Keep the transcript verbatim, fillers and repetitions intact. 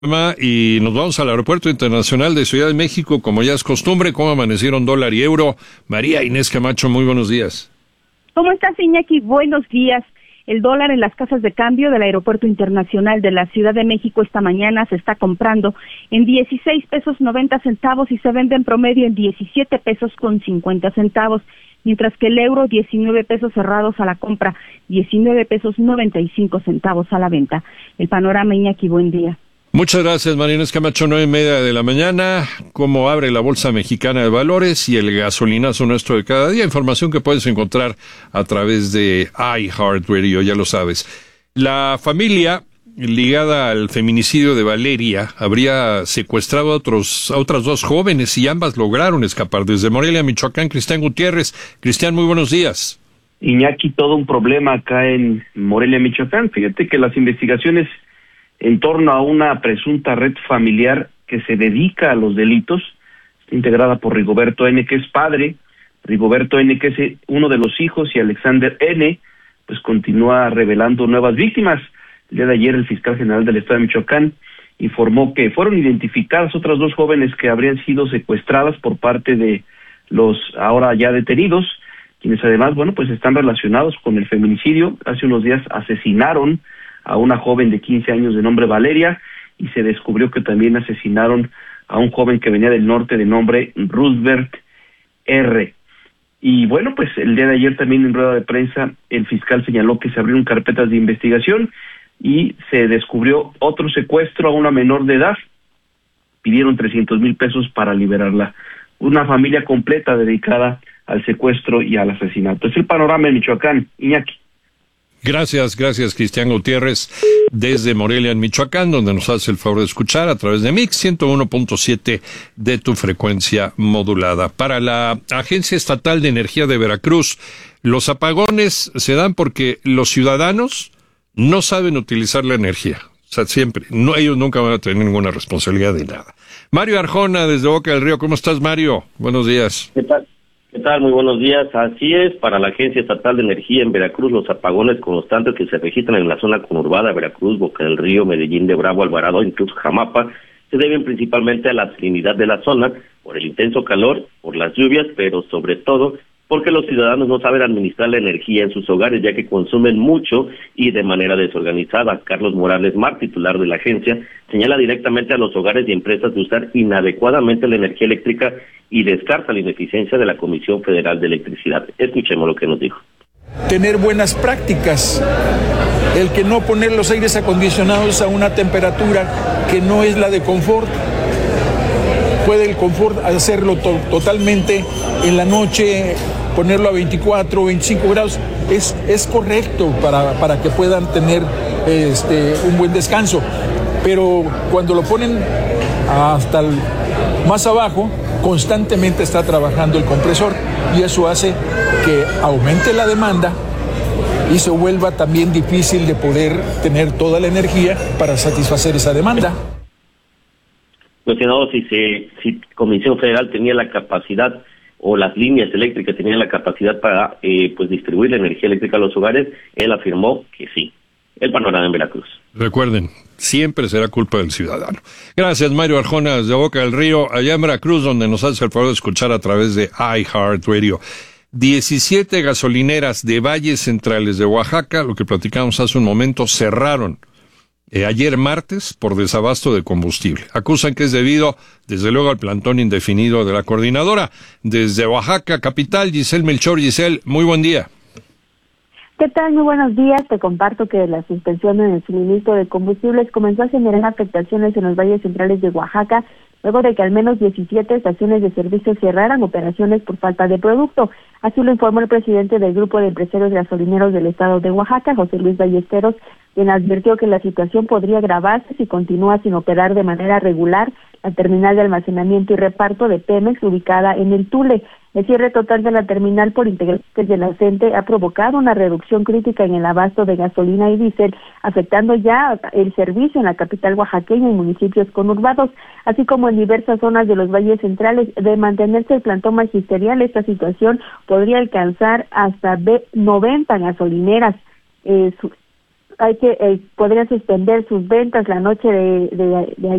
Y nos vamos al Aeropuerto Internacional de Ciudad de México, como ya es costumbre. ¿Cómo amanecieron dólar y euro? María Inés Camacho, muy buenos días. ¿Cómo estás, Iñaki? Buenos días. El dólar en las casas de cambio del Aeropuerto Internacional de la Ciudad de México esta mañana se está comprando en dieciséis pesos noventa centavos y se vende en promedio en diecisiete pesos con cincuenta centavos, mientras que el euro diecinueve pesos cerrados a la compra, diecinueve pesos noventa y cinco centavos a la venta. El panorama, Iñaki, buen día. Muchas gracias, María Inés Camacho. Nueve y media de la mañana. ¿Cómo abre la Bolsa Mexicana de Valores y el gasolinazo nuestro de cada día? Información que puedes encontrar a través de iHeartRadio, ya lo sabes. La familia ligada al feminicidio de Valeria habría secuestrado a, otros, a otras dos jóvenes y ambas lograron escapar. Desde Morelia, Michoacán, Cristian Gutiérrez. Cristian, muy buenos días. Iñaki, todo un problema acá en Morelia, Michoacán. Fíjate que las investigaciones en torno a una presunta red familiar que se dedica a los delitos, está integrada por Rigoberto N., que es padre, Rigoberto N., que es uno de los hijos, y Alexander N., pues continúa revelando nuevas víctimas. El día de ayer el fiscal general del estado de Michoacán informó que fueron identificadas otras dos jóvenes que habrían sido secuestradas por parte de los ahora ya detenidos, quienes además, bueno, pues están relacionados con el feminicidio. Hace unos días asesinaron a una joven de quince años de nombre Valeria, y se descubrió que también asesinaron a un joven que venía del norte de nombre Roosevelt R. Y bueno, pues el día de ayer también en rueda de prensa el fiscal señaló que se abrieron carpetas de investigación y se descubrió otro secuestro a una menor de edad. Pidieron trescientos mil pesos para liberarla. Una familia completa dedicada al secuestro y al asesinato. Es el panorama en Michoacán, Iñaki. Gracias, gracias, Cristian Gutiérrez, desde Morelia, en Michoacán, donde nos hace el favor de escuchar a través de Mix ciento uno punto siete de tu frecuencia modulada. Para la Agencia Estatal de Energía de Veracruz, los apagones se dan porque los ciudadanos no saben utilizar la energía. O sea, siempre, no, ellos nunca van a tener ninguna responsabilidad de nada. Mario Arjona, desde Boca del Río. ¿Cómo estás, Mario? Buenos días. ¿Qué tal? ¿Qué tal? Muy buenos días. Así es, para la Agencia Estatal de Energía en Veracruz, los apagones constantes que se registran en la zona conurbada, Veracruz, Boca del Río, Medellín de Bravo, Alvarado, incluso Jamapa, se deben principalmente a la salinidad de la zona, por el intenso calor, por las lluvias, pero sobre todo porque los ciudadanos no saben administrar la energía en sus hogares, ya que consumen mucho y de manera desorganizada. Carlos Morales Mar, titular de la agencia, señala directamente a los hogares y empresas de usar inadecuadamente la energía eléctrica y descarta la ineficiencia de la Comisión Federal de Electricidad. Escuchemos lo que nos dijo. Tener buenas prácticas, el que no poner los aires acondicionados a una temperatura que no es la de confort. Puede el confort hacerlo to- totalmente en la noche, ponerlo a veinticuatro, veinticinco grados, es, es correcto para, para que puedan tener este, un buen descanso. Pero cuando lo ponen hasta el, más abajo, constantemente está trabajando el compresor y eso hace que aumente la demanda y se vuelva también difícil de poder tener toda la energía para satisfacer esa demanda. Cuestionado si se, si Comisión Federal tenía la capacidad o las líneas eléctricas tenían la capacidad para eh, pues distribuir la energía eléctrica a los hogares, él afirmó que sí. El panorama en Veracruz. Recuerden, siempre será culpa del ciudadano. Gracias, Mario Arjona, desde Boca del Río, allá en Veracruz, donde nos hace el favor de escuchar a través de iHeartRadio. diecisiete gasolineras de valles centrales de Oaxaca, lo que platicamos hace un momento, cerraron Eh, ayer martes por desabasto de combustible. Acusan que es debido, desde luego, al plantón indefinido de la coordinadora. Desde Oaxaca, capital, Giselle Melchor. Giselle, muy buen día. ¿Qué tal? Muy buenos días. Te comparto que la suspensión en el suministro de combustibles comenzó a generar afectaciones en los valles centrales de Oaxaca, luego de que al menos diecisiete estaciones de servicio cerraran operaciones por falta de producto. Así lo informó el presidente del Grupo de Empresarios Gasolineros del Estado de Oaxaca, José Luis Ballesteros, quien advirtió que la situación podría agravarse si continúa sin operar de manera regular la terminal de almacenamiento y reparto de Pemex ubicada en el Tule. El cierre total de la terminal por integrantes de la CENTE ha provocado una reducción crítica en el abasto de gasolina y diésel, afectando ya el servicio en la capital oaxaqueña y municipios conurbados, así como en diversas zonas de los valles centrales. De mantenerse el plantón magisterial, esta situación podría alcanzar hasta noventa gasolineras. Eh, su hay que eh, podrían suspender sus ventas la noche de, de, de